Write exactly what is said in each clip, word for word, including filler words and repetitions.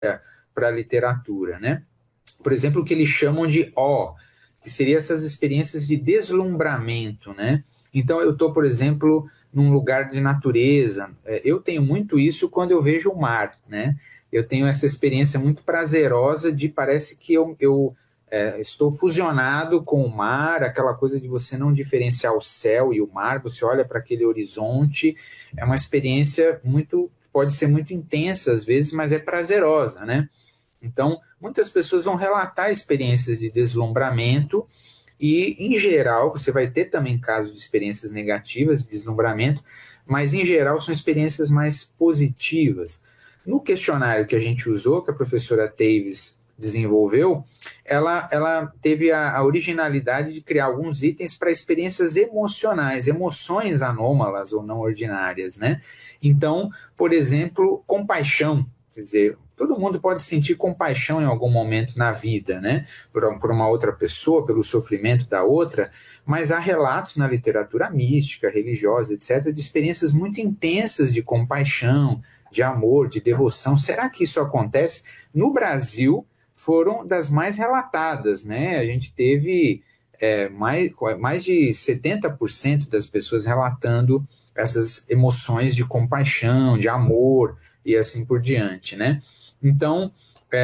para a literatura, né? Por exemplo, o que eles chamam de O, que seriam essas experiências de deslumbramento, né? Então, eu estou, por exemplo, num lugar de natureza. É, Eu tenho muito isso quando eu vejo o mar, né? Eu tenho essa experiência muito prazerosa de parece que eu, eu é, estou fusionado com o mar, aquela coisa de você não diferenciar o céu e o mar, você olha para aquele horizonte, é uma experiência muito, pode ser muito intensa às vezes, mas é prazerosa, né? Então, muitas pessoas vão relatar experiências de deslumbramento e, em geral, você vai ter também casos de experiências negativas de deslumbramento, mas, em geral, são experiências mais positivas. No questionário que a gente usou, que a professora Taves desenvolveu, ela, ela teve a, a originalidade de criar alguns itens para experiências emocionais, emoções anômalas ou não ordinárias, né? Então, por exemplo, compaixão. Quer dizer, todo mundo pode sentir compaixão em algum momento na vida, né? Por, por uma outra pessoa, pelo sofrimento da outra, mas há relatos na literatura mística, religiosa, etcétera, de experiências muito intensas de compaixão, de amor, de devoção. Será que isso acontece? No Brasil, foram das mais relatadas, né? A gente teve é, mais, mais de setenta por cento das pessoas relatando essas emoções de compaixão, de amor, e assim por diante, né? Então,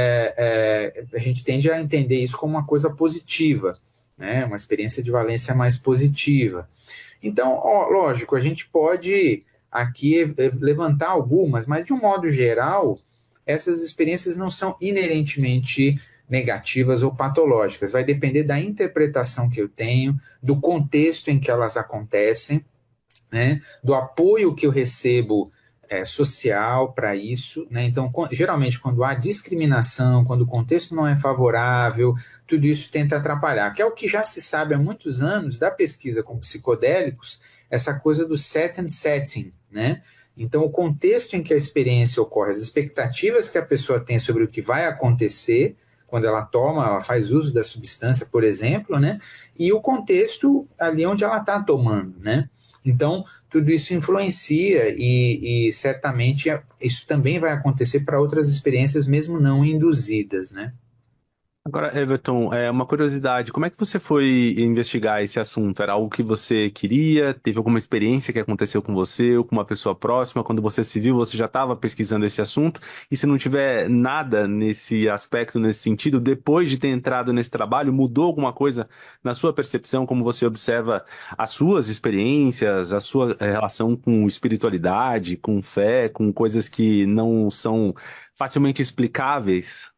é, é, a gente tende a entender isso como uma coisa positiva, né? Uma experiência de valência mais positiva. Então, ó, lógico, a gente pode aqui eh, levantar algumas, mas de um modo geral, essas experiências não são inerentemente negativas ou patológicas. Vai depender da interpretação que eu tenho, do contexto em que elas acontecem, né, do apoio que eu recebo é, social para isso, né? Então, geralmente, quando há discriminação, quando o contexto não é favorável, tudo isso tenta atrapalhar, que é o que já se sabe há muitos anos da pesquisa com psicodélicos, essa coisa do set and setting, né? Então, o contexto em que a experiência ocorre, as expectativas que a pessoa tem sobre o que vai acontecer quando ela toma, ela faz uso da substância, por exemplo, né? E o contexto ali onde ela está tomando, né? Então, tudo isso influencia e, e certamente isso também vai acontecer para outras experiências, mesmo não induzidas, né? Agora, Everton, é uma curiosidade, como é que você foi investigar esse assunto? Era algo que você queria? Teve alguma experiência que aconteceu com você ou com uma pessoa próxima? Quando você se viu, você já estava pesquisando esse assunto? E se não tiver nada nesse aspecto, nesse sentido, depois de ter entrado nesse trabalho, mudou alguma coisa na sua percepção, como você observa as suas experiências, a sua eh, relação com espiritualidade, com fé, com coisas que não são facilmente explicáveis?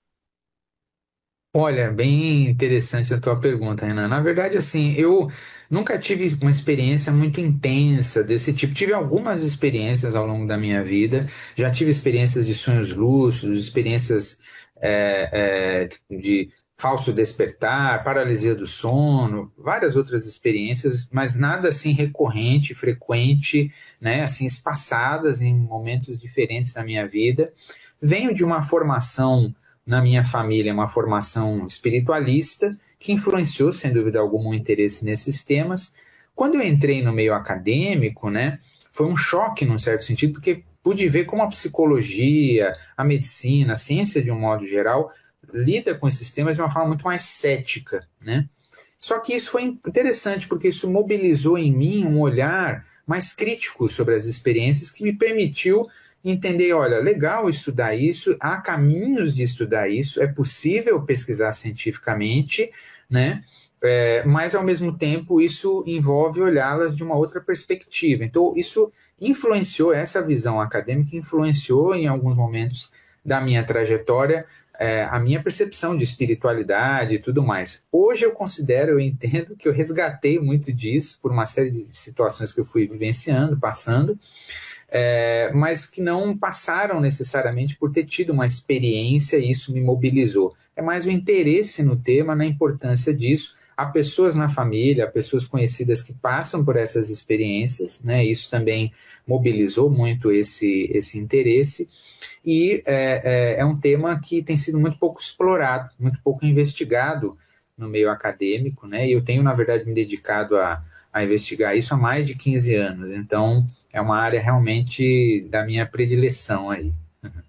Olha, bem interessante a tua pergunta, Renan. Na verdade, assim, eu nunca tive uma experiência muito intensa desse tipo. Tive algumas experiências ao longo da minha vida. Já tive experiências de sonhos lúcidos, experiências é, é, de falso despertar, paralisia do sono, várias outras experiências, mas nada assim recorrente, frequente, né? Assim, espaçadas em momentos diferentes da minha vida. Venho de uma formação na minha família uma formação espiritualista que influenciou, sem dúvida alguma, o interesse nesses temas. Quando eu entrei no meio acadêmico, né, foi um choque, num certo sentido, porque pude ver como a psicologia, a medicina, a ciência de um modo geral, lida com esses temas de uma forma muito mais cética, né? Só que isso foi interessante, porque isso mobilizou em mim um olhar mais crítico sobre as experiências que me permitiu entender, olha, legal estudar isso, há caminhos de estudar isso, é possível pesquisar cientificamente, né? É, mas ao mesmo tempo isso envolve olhá-las de uma outra perspectiva. Então isso influenciou, essa visão acadêmica influenciou em alguns momentos da minha trajetória é, a minha percepção de espiritualidade e tudo mais. Hoje eu considero, eu entendo que eu resgatei muito disso por uma série de situações que eu fui vivenciando, passando, é, mas que não passaram necessariamente por ter tido uma experiência e isso me mobilizou. É mais o interesse no tema, na importância disso. Há pessoas na família, há pessoas conhecidas que passam por essas experiências, né? Isso também mobilizou muito esse, esse interesse. E é, é, é um tema que tem sido muito pouco explorado, muito pouco investigado no meio acadêmico, né? E eu tenho, na verdade, me dedicado a, a investigar isso há mais de quinze anos. Então, é uma área realmente da minha predileção aí.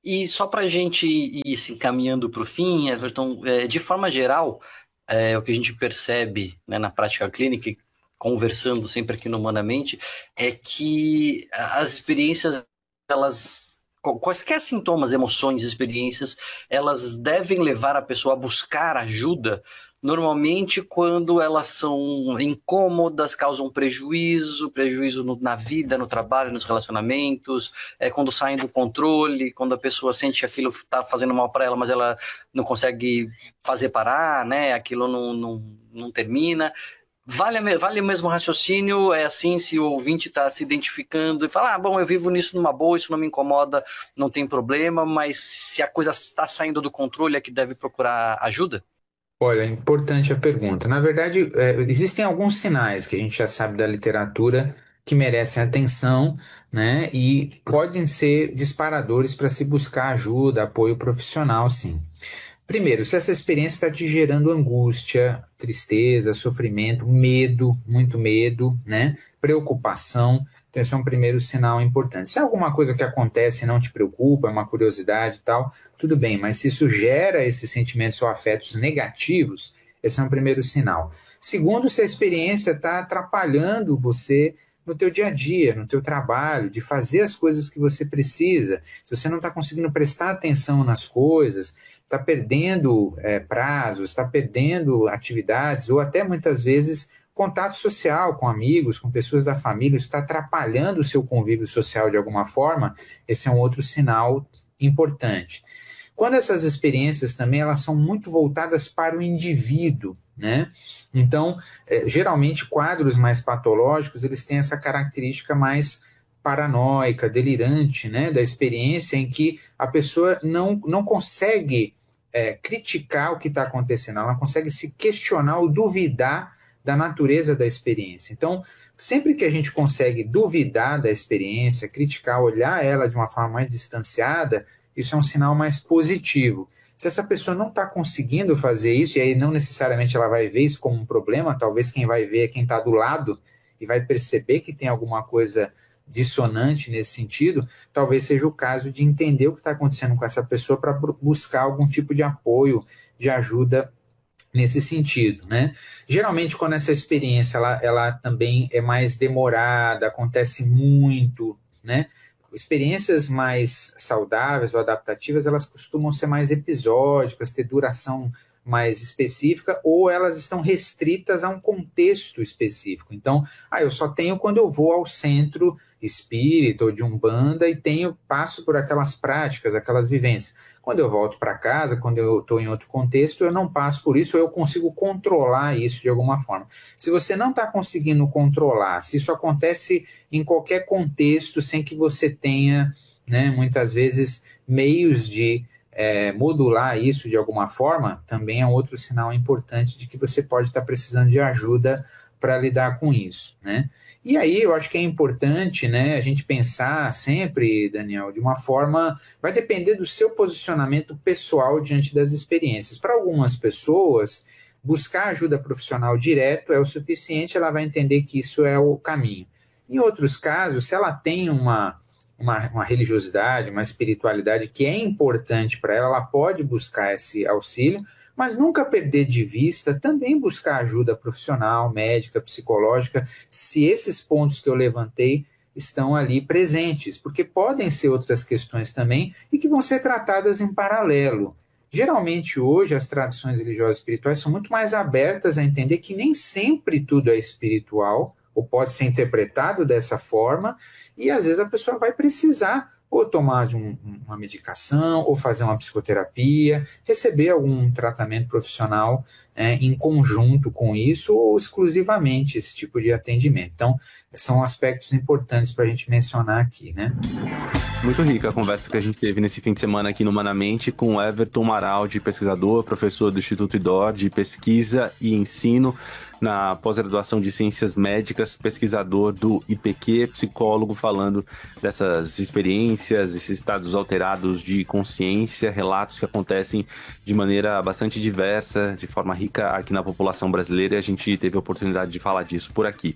E só para a gente ir se encaminhando para o fim, Everton, é, de forma geral, é, o que a gente percebe, né, na prática clínica, e conversando sempre aqui no Humanamente, é que as experiências, elas, quaisquer sintomas, emoções, experiências, elas devem levar a pessoa a buscar ajuda. Normalmente, quando elas são incômodas, causam prejuízo, prejuízo no, na vida, no trabalho, nos relacionamentos, é, quando saem do controle, quando a pessoa sente que aquilo está fazendo mal para ela, mas ela não consegue fazer parar, né? Aquilo não, não, não termina. Vale, vale o mesmo raciocínio, é assim, se o ouvinte está se identificando e fala, ah, bom, eu vivo nisso numa boa, isso não me incomoda, não tem problema, mas se a coisa está saindo do controle, é que deve procurar ajuda? Olha, importante a pergunta. Na verdade, é, existem alguns sinais que a gente já sabe da literatura que merecem atenção, né? E podem ser disparadores para se buscar ajuda, apoio profissional, sim. Primeiro, se essa experiência está te gerando angústia, tristeza, sofrimento, medo, muito medo, né? Preocupação. Então, esse é um primeiro sinal importante. Se é alguma coisa que acontece e não te preocupa, é uma curiosidade e tal, tudo bem, mas se isso gera esses sentimentos ou afetos negativos, esse é um primeiro sinal. Segundo, se a experiência está atrapalhando você no teu dia a dia, no teu trabalho, de fazer as coisas que você precisa, se você não está conseguindo prestar atenção nas coisas, está perdendo é, prazos, está perdendo atividades, ou até muitas vezes contato social com amigos, com pessoas da família, isso está atrapalhando o seu convívio social de alguma forma, esse é um outro sinal importante. Quando essas experiências também elas são muito voltadas para o indivíduo, né? Então, é, geralmente quadros mais patológicos, eles têm essa característica mais paranoica, delirante, né? Da experiência em que a pessoa não, não consegue é, criticar o que está acontecendo, ela não consegue se questionar ou duvidar da natureza da experiência. Então, sempre que a gente consegue duvidar da experiência, criticar, olhar ela de uma forma mais distanciada, isso é um sinal mais positivo. Se essa pessoa não está conseguindo fazer isso, e aí não necessariamente ela vai ver isso como um problema, talvez quem vai ver é quem está do lado e vai perceber que tem alguma coisa dissonante nesse sentido, talvez seja o caso de entender o que está acontecendo com essa pessoa para buscar algum tipo de apoio, de ajuda nesse sentido, né? Geralmente, quando essa experiência ela, ela também é mais demorada, acontece muito, né? Experiências mais saudáveis ou adaptativas, elas costumam ser mais episódicas, ter duração mais específica, ou elas estão restritas a um contexto específico. Então, ah, eu só tenho quando eu vou ao centro espírita ou de umbanda e tenho, passo por aquelas práticas, aquelas vivências. Quando eu volto para casa, quando eu estou em outro contexto, eu não passo por isso, ou eu consigo controlar isso de alguma forma. Se você não está conseguindo controlar, se isso acontece em qualquer contexto, sem que você tenha, né, muitas vezes, meios de é, modular isso de alguma forma, também é um outro sinal importante de que você pode estar precisando de ajuda para lidar com isso, né? E aí eu acho que é importante, né, a gente pensar sempre, Daniel, de uma forma, vai depender do seu posicionamento pessoal diante das experiências. Para algumas pessoas, buscar ajuda profissional direto é o suficiente, ela vai entender que isso é o caminho. Em outros casos, se ela tem uma, uma, uma religiosidade, uma espiritualidade que é importante para ela, ela pode buscar esse auxílio, mas nunca perder de vista também buscar ajuda profissional, médica, psicológica, se esses pontos que eu levantei estão ali presentes, porque podem ser outras questões também e que vão ser tratadas em paralelo. Geralmente hoje as tradições religiosas espirituais são muito mais abertas a entender que nem sempre tudo é espiritual, ou pode ser interpretado dessa forma, e às vezes a pessoa vai precisar ou tomar de um, uma medicação, ou fazer uma psicoterapia, receber algum tratamento profissional é, em conjunto com isso, ou exclusivamente esse tipo de atendimento. Então, são aspectos importantes para a gente mencionar aqui, né? Muito rica a conversa que a gente teve nesse fim de semana aqui no Humanamente com o Everton Maraldi, pesquisador, professor do Instituto I D O R de Pesquisa e Ensino na pós-graduação de Ciências Médicas, pesquisador do I P Q, psicólogo, falando dessas experiências, esses estados alterados de consciência, relatos que acontecem de maneira bastante diversa, de forma rica aqui na população brasileira, e a gente teve a oportunidade de falar disso por aqui.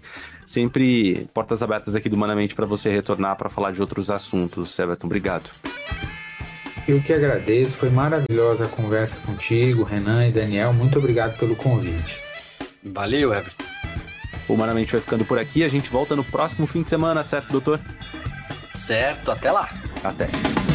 Sempre portas abertas aqui do Humanamente para você retornar para falar de outros assuntos. Everton, obrigado. Eu que agradeço, foi maravilhosa a conversa contigo, Renan e Daniel. Muito obrigado pelo convite. Valeu, Everton. O Humanamente vai ficando por aqui. A gente volta no próximo fim de semana, certo, doutor? Certo, até lá. Até.